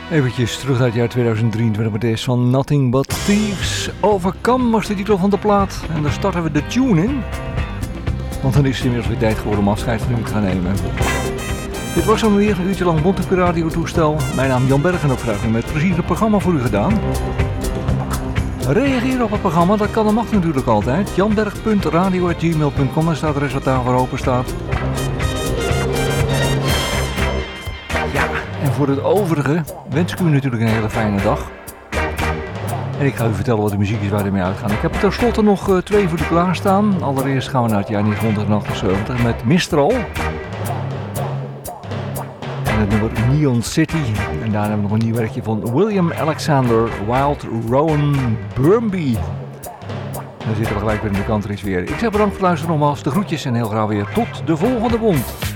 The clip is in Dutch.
Eventjes terug uit het jaar 2023 met deze van Nothing But Thieves. Overcome was de titel van de plaat. En daar starten we de tune in. Want dan is het inmiddels weer tijd geworden om afscheid van u te gaan nemen. Dit was dan weer een uurtje lang Bontepe Radio toestel. Mijn naam Jan Berg en ook vandaag met plezier het programma voor u gedaan. Reageer op het programma, dat kan en mag natuurlijk altijd. janberg.radio@gmail.com is het adres wat daarvoor open staat. En voor het overige wens ik u natuurlijk een hele fijne dag. En ik ga u vertellen wat de muziek is waar we mee uitgaan. Ik heb er tenslotte nog 2 voor u klaarstaan. Allereerst gaan we naar het jaar 1978 met Mistral. En het nummer Neon City. En daarna hebben we nog een nieuw werkje van William Alexander Wild Rowan Burmby. Dan zitten we gelijk weer in de country weer. Ik zeg bedankt voor het luisteren nogmaals. De groetjes en heel graag weer tot de volgende bond.